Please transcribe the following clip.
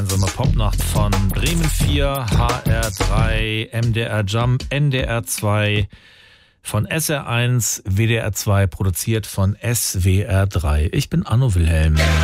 Popnacht von Bremen 4, HR3, MDR Jump, NDR 2, von SR1, WDR 2, produziert von SWR 3. Ich bin Anno Wilhelm.